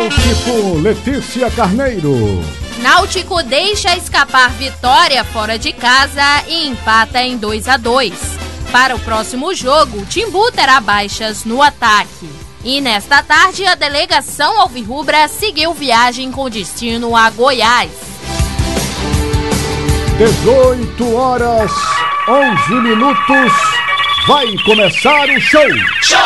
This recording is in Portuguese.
Náutico, Letícia Carneiro. Náutico deixa escapar vitória fora de casa e empata em 2-2. Para o próximo jogo, Timbu terá baixas no ataque. E nesta tarde, a delegação alvirrubra seguiu viagem com destino a Goiás. 18h11. Vai começar o show.